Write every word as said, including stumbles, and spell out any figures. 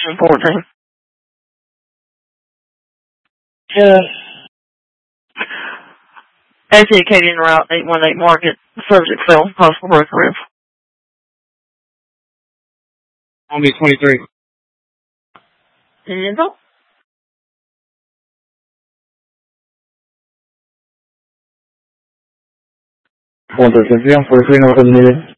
Section fourteen. Yeah. A C Acadian Route, eight one eight Market, subject fill, possible broker roof. Only twenty-three. Any info? One thirty-three, forty-three, North of the needed.